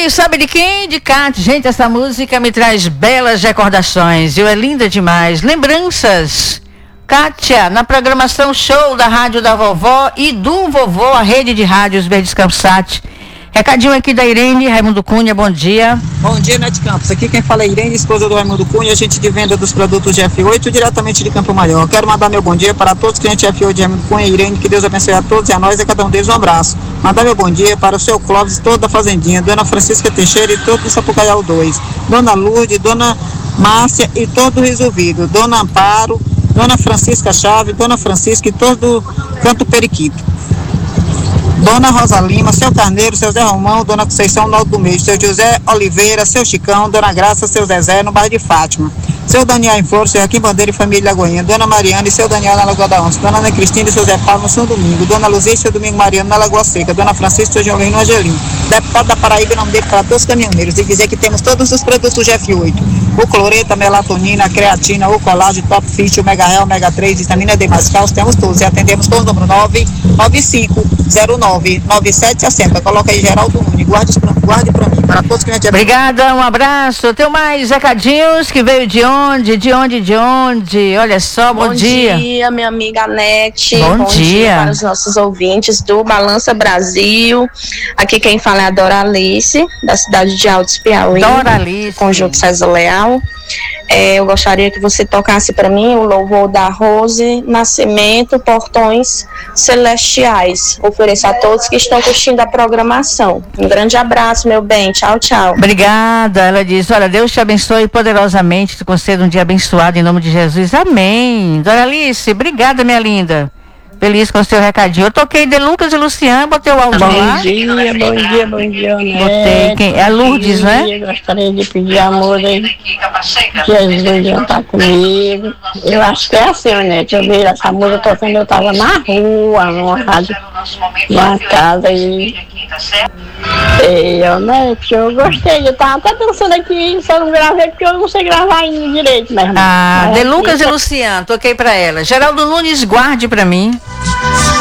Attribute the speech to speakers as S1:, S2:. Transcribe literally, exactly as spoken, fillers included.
S1: Sim, sabe de quem? De Cat. Gente, essa música me traz belas recordações. Eu é linda demais. Lembranças. Kátia, na programação show da Rádio da Vovó e do Vovô, a rede de rádios Verdes Campsat. Recadinho aqui da Irene, Raimundo Cunha, bom dia.
S2: Bom dia, Net Campos. Aqui quem fala é Irene, esposa do Raimundo Cunha, agente de venda dos produtos de F oito, diretamente de Campo Maior. Quero mandar meu bom dia para todos os clientes F oito de Raimundo Cunha e Irene, que Deus abençoe a todos e a nós e a cada um deles um abraço. Mandar meu bom dia para o seu Clóvis, toda a Fazendinha, Dona Francisca Teixeira e todo o Sapucaial dois, Dona Lourdes, Dona Márcia e todo o Resolvido, Dona Amparo, Dona Francisca Chave, Dona Francisca e todo o Canto Periquito. Dona Rosa Lima, seu Carneiro, seu Zé Romão, Dona Conceição no Alto do Meio, seu José Oliveira, seu Chicão, Dona Graça, seu Zezé no bairro de Fátima, seu Daniel em Flor, seu Joaquim Bandeira e família Lagoinha, Dona Mariana e seu Daniel na Lagoa da Onça, Dona Ana Cristina e seu Zé Paulo no São Domingo, Dona Luzia e seu Domingo Mariano na Lagoa Seca, Dona Francisca e seu João no Angelim, deputado da Paraíba, em nome dele para todos os caminhoneiros, e dizer que temos todos os produtos de F oito, o cloreto, a melatonina, a creatina, o colágeno, Top Fit, o Mega Real, o Mega três, vitamina D mais Caos, temos todos e atendemos com o número nove nove cinco zero nove nove sete seis zero. Coloca aí Geraldo Nunes, guarde pra, guarde pra mim, para todos que a gente...
S1: Obrigada, um abraço. Tem mais recadinhos que veio de onde, de onde, de onde? Olha só, bom, bom dia.
S3: Bom dia, minha amiga Nete.
S1: Bom,
S3: bom
S1: dia.
S3: dia para os nossos ouvintes do Balança Brasil. Aqui quem fala é a Doralice, da cidade de Altos Piauí.
S1: Doralice.
S3: Conjunto César Leal. É, eu gostaria que você tocasse para mim o louvor da Rose Nascimento, Portões Celestiais. Ofereço a todos que estão curtindo a programação. Um grande abraço, meu bem. Tchau, tchau.
S1: Obrigada. Ela diz, olha, Deus te abençoe poderosamente, te conceda um dia abençoado em nome de Jesus. Amém. Doralice, obrigada, minha linda. Feliz com o seu recadinho. Eu toquei de Lucas e Luciano, botei o áudio lá.
S4: Bom dia, bom dia, bom dia, né?
S1: Botei quem? É a Lourdes, né?
S4: Eu gostaria de pedir amor aí. Jesus jantar comigo. Eu acho que é assim, né? Eu vi essa música tocando, eu tava na rua, numa rádio, numa casa aí. E eu, né, eu gostei, eu tava até dançando aqui, só não gravei porque eu não sei gravar ainda direito, né?
S1: Ah, de Lucas e Luciano, toquei pra ela. Geraldo Nunes, guarde pra mim.